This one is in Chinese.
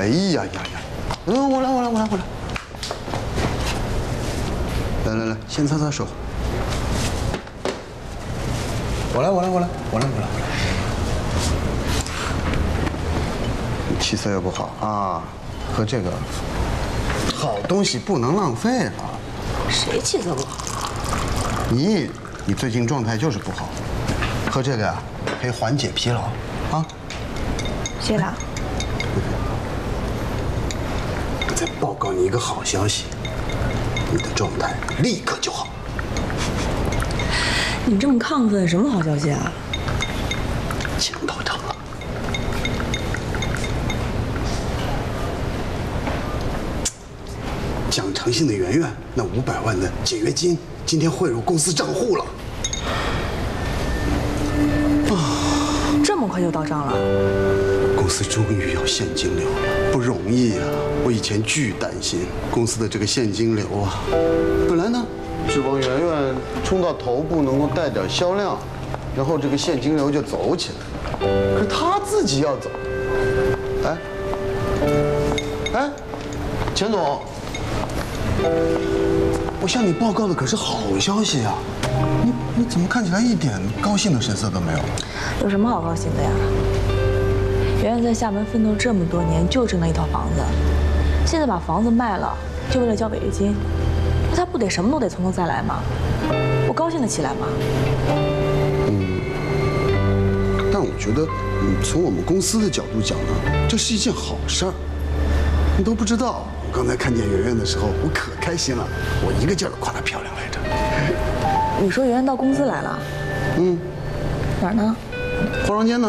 呀呀呀！我来。来，先擦擦手。我来。你气色又不好啊，喝这个好东西不能浪费啊。 谁气色不好？ 你最近状态就是不好，喝这个呀可以缓解疲劳啊。 谢了。 再报告你一个好消息，你的状态立刻就好。 你这么亢奋，什么好消息啊？ 钱到账了。讲诚信的圆圆，那500万的解约金今天汇入公司账户了。 这么快就到账了？ 公司终于有现金流了，不容易啊！我以前巨担心公司的这个现金流啊，本来呢指望圆圆冲到头部能够带点销量，然后这个现金流就走起来。可是他自己要走，哎，钱总，我向你报告的可是好消息啊！你怎么看起来一点高兴的神色都没有？ 有什么好高兴的呀？圆圆在厦门奋斗这么多年，就挣了一套房子，现在把房子卖了，就为了交违约金，那他不得什么都得从头再来吗？我高兴得起来吗？ 但我觉得，从我们公司的角度讲呢，这是一件好事儿。你都不知道，我刚才看见圆圆的时候，我可开心了，我一个劲儿夸她漂亮来着。 你说圆圆到公司来了？哪儿呢？ 化妆间呢？